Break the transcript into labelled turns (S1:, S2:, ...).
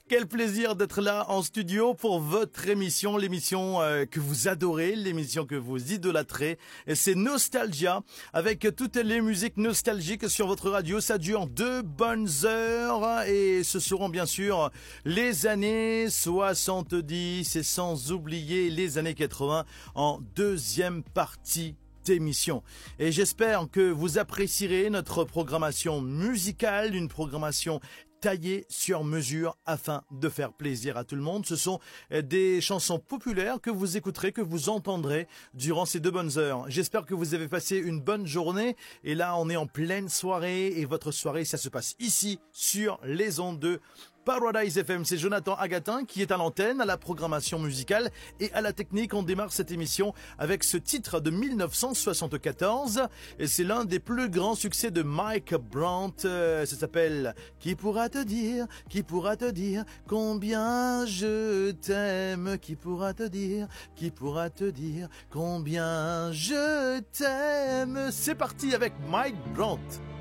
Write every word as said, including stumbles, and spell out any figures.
S1: Quel plaisir d'être là en studio pour votre émission, l'émission euh, que vous adorez, l'émission que vous idolâtrez. Et c'est Nostalgia, avec toutes les musiques nostalgiques sur votre radio. Ça dure deux bonnes heures et ce seront bien sûr les années soixante-dix et sans oublier les années quatre-vingts en deuxième partie d'émission. Et j'espère que vous apprécierez notre programmation musicale, une programmation taillée sur mesure afin de faire plaisir à tout le monde. Ce sont des chansons populaires que vous écouterez, que vous entendrez durant ces deux bonnes heures. J'espère que vous avez passé une bonne journée. Et là, on est en pleine soirée et votre soirée, ça se passe ici sur les ondes de Paradise F M. C'est Jonathan Agatin qui est à l'antenne, à la programmation musicale et à la technique. On démarre cette émission avec ce titre de mille neuf cent soixante-quatorze et c'est l'un des plus grands succès de Mike Brandt. Euh, ça s'appelle « Qui pourra te dire, qui pourra te dire combien je t'aime » Qui pourra te dire, qui pourra te dire combien je t'aime. C'est parti avec Mike Brandt.